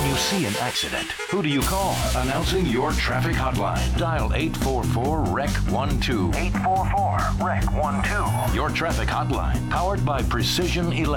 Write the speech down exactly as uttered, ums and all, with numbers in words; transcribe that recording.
you see an accident, who do you call? Announcing your traffic hotline. Dial eight four four R E C one two. eight four four R E C one two. Your traffic hotline, powered by Precision Electric.